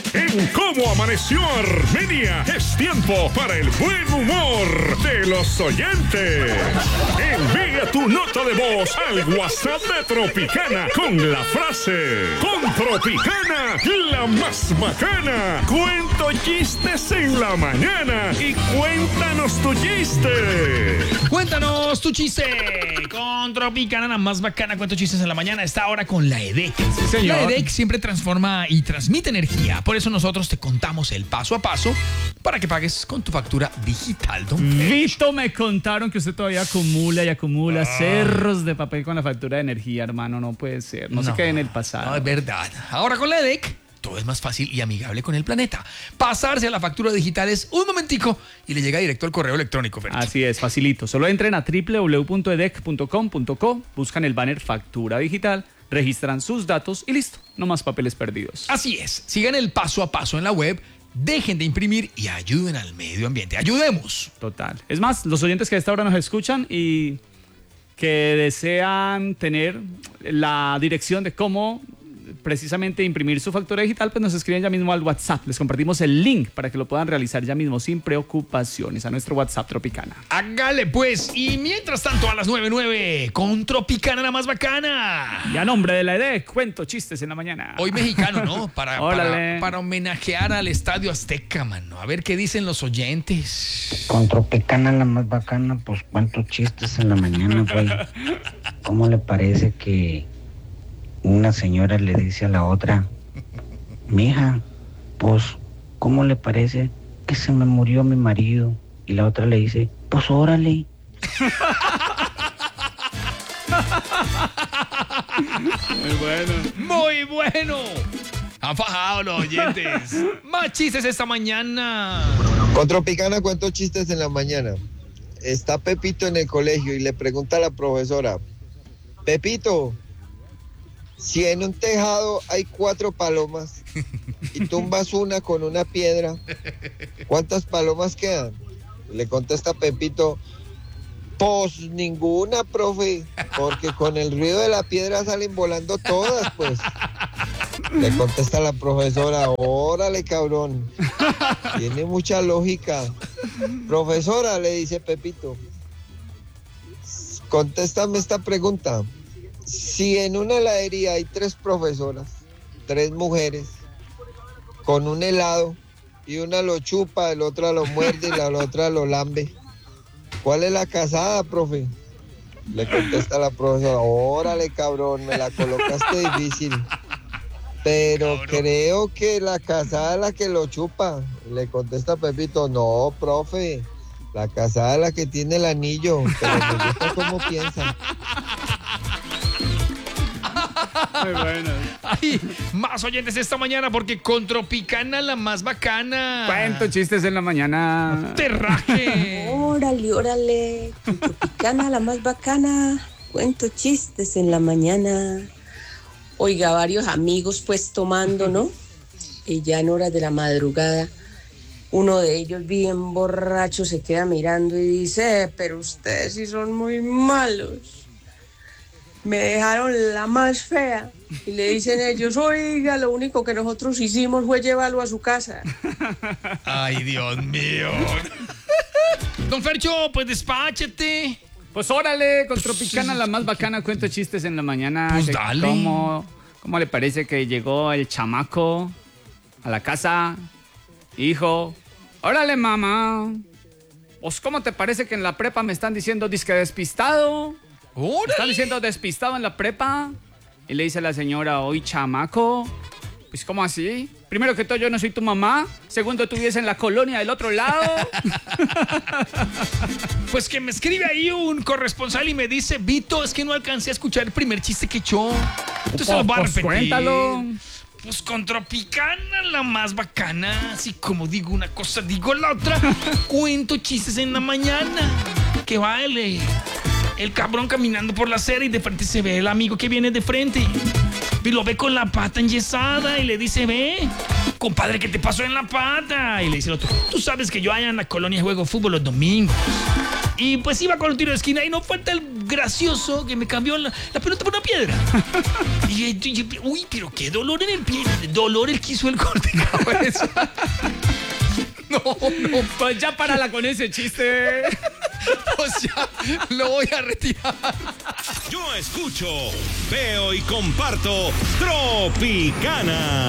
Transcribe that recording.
En Cómo Amaneció Armenia es tiempo para el buen humor de los oyentes. Envía tu nota de voz al WhatsApp de Tropicana con la frase: con Tropicana, la más bacana. Cuento chistes en la mañana y cuéntanos tu chiste. Cuéntanos tu chiste. Con Tropicana, la más bacana. Cuento chistes en la mañana. Está ahora con la EDEC. Sí, señor. La EDEC siempre transforma y transmite energía. Por eso nosotros te contamos el paso a paso para que pagues con tu factura digital, don Vito, me contaron que usted todavía acumula y acumula cerros de papel con la factura de energía, hermano. No puede ser. No se quede en el pasado. No, es verdad. Ahora con la EDEC todo es más fácil y amigable con el planeta. Pasarse a la factura digital es un momentico y le llega directo al correo electrónico, Fercho. Así es, facilito. Solo entren a www.edec.com.co, buscan el banner factura digital, registran sus datos y listo. No más papeles perdidos. Así es. Sigan el paso a paso en la web, dejen de imprimir y ayuden al medio ambiente. ¡Ayudemos! Total. Es más, los oyentes que a esta hora nos escuchan y que desean tener la dirección de cómo precisamente imprimir su factura digital, pues nos escriben ya mismo al WhatsApp. Les compartimos el link para que lo puedan realizar ya mismo sin preocupaciones a nuestro WhatsApp Tropicana. Hágale pues. Y mientras tanto a las 9:09 con Tropicana, la más bacana. Y a nombre de la EDEC, cuento chistes en la mañana. Hoy mexicano, ¿no? Para homenajear al Estadio Azteca, mano. A ver qué dicen los oyentes. Con Tropicana, la más bacana, pues cuento chistes en la mañana, güey. ¿Cómo le parece que una señora le dice a la otra: mija, pues, ¿cómo le parece que se me murió mi marido? Y la otra le dice: pues órale. Muy bueno. Muy bueno. Han fajado los oyentes. Más chistes esta mañana. Con Tropicana cuento chistes en la mañana. Está Pepito en el colegio y le pregunta a la profesora: Pepito, si en un tejado hay 4 palomas y tumbas una con una piedra, ¿cuántas palomas quedan? Le contesta Pepito: pues ninguna, profe, porque con el ruido de la piedra salen volando todas, pues. Le contesta la profesora: órale, cabrón, tiene mucha lógica. Profesora, le dice Pepito, contéstame esta pregunta. Si en una heladería hay 3 profesoras, 3 mujeres, con un helado, y una lo chupa, el otra lo muerde y la otra lo lambe, ¿cuál es la casada, profe? Le contesta la profesora: órale, cabrón, me la colocaste difícil, pero creo que la casada es la que lo chupa. Le contesta Pepito: no, profe, la casada es la que tiene el anillo, pero me gusta cómo piensa. Muy bueno. Ay, más oyentes esta mañana porque con Tropicana, la más bacana. Cuento chistes en la mañana. Terraje. Órale, órale, con Tropicana, la más bacana. Cuento chistes en la mañana. Oiga, varios amigos pues tomando, ¿no? Y ya en horas de la madrugada, uno de ellos bien borracho se queda mirando y dice: pero ustedes sí son muy malos. Me dejaron la más fea. Y le dicen ellos: oiga, lo único que nosotros hicimos fue llevarlo a su casa. Ay, Dios mío. Don Fercho, pues despáchate. Pues órale, con Tropicana, la más bacana, cuento chistes en la mañana. Pues dale. ¿Cómo le parece que llegó el chamaco a la casa? Hijo, órale, mamá. Pues ¿cómo te parece que en la prepa me están diciendo disque despistado? ¿Me están diciendo despistado en la prepa? Y le dice la señora: hoy, chamaco, pues ¿cómo así? Primero que todo, yo no soy tu mamá. Segundo, tú vives en la colonia del otro lado. Pues que me escribe ahí un corresponsal y me dice: Vito, es que no alcancé a escuchar el primer chiste que echó. Entonces lo voy a repetir. Cuéntalo. Pues con Tropicana, la más bacana. Así como digo una cosa, digo la otra. Cuento chistes en la mañana. Que vale. El cabrón caminando por la acera y de frente se ve el amigo que viene de frente. Y lo ve con la pata enyesada y le dice: ve, compadre, ¿qué te pasó en la pata? Y le dice el otro: tú sabes que yo allá en la colonia juego fútbol los domingos. Y pues iba con un tiro de esquina y no falta el gracioso que me cambió la pelota por una piedra. Uy, pero qué dolor en el pie. Dolor el que hizo el corte de cabeza. No, pues ya párala con ese chiste. Pues ya lo voy a retirar. Yo escucho, veo y comparto Tropicana.